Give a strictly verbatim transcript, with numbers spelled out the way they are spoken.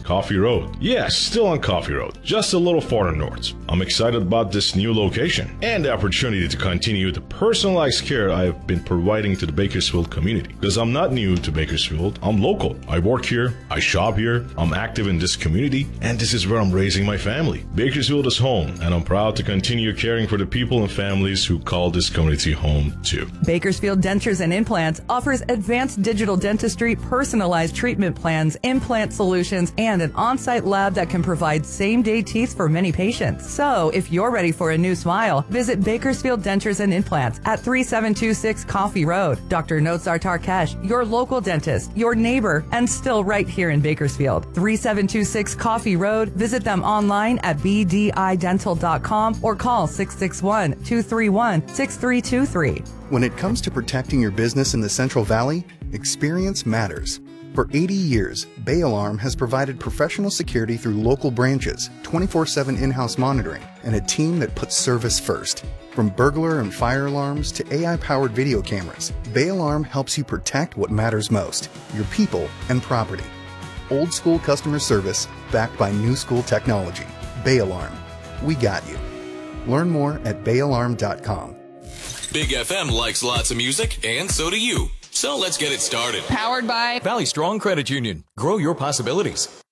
Coffee Road. Yes, still on Coffee Road, just a little farther north. I'm excited about this new location and the opportunity to continue the personalized care I've been providing to the Bakersfield community. Because I'm not new to Bakersfield, I'm local. I work here, I shop here, I'm active in this community, and this is where I'm raising my family. Bakersfield is home, and I'm proud to continue caring for the people and families who call this community home too. Bakersfield Dentures and Implants offers advanced digital dentistry, personalized treatment plans, implant solutions, and an on-site lab that can provide same-day teeth for many patients. So, if you're ready for a new smile, visit Bakersfield Dentures and Implants at three seven two six Coffee Road. Doctor Notzar Tarkesh, your local dentist, your neighbor, and still right here in Bakersfield. three seven two six Coffee Road. Visit them online at b d i dental dot com or call six six one, two three one, six three two three. When it comes to protecting your business in the Central Valley, experience matters. For eighty years, Bay Alarm has provided professional security through local branches, twenty-four seven in-house monitoring, and a team that puts service first. From burglar and fire alarms to A I-powered video cameras, Bay Alarm helps you protect what matters most, your people and property. Old school customer service backed by new school technology. Bay Alarm. We got you. Learn more at bay alarm dot com. Big F M likes lots of music, and so do you. So let's get it started. Powered by Valley Strong Credit Union. Grow your possibilities.